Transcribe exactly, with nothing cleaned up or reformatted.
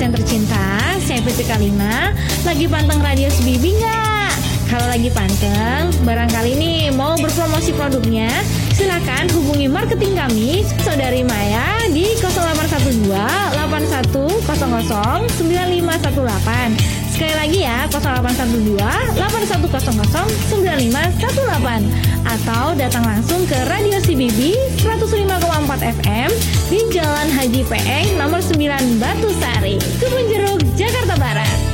yang tercinta, saya Putri Kalina. Lagi panteng radio C B B nggak? Kalau lagi panteng, barangkali nih mau berpromosi produknya, silakan hubungi marketing kami, Saudari Maya di nol delapan satu dua delapan satu nol nol sembilan lima satu delapan. Sekali lagi ya, nol delapan satu dua delapan satu nol nol sembilan lima satu delapan. Atau datang langsung ke Radio C B B seratus lima koma empat F M di Jalan Haji Peeng nomor sembilan Batu Sari, Kebun Jeruk, Jakarta Barat.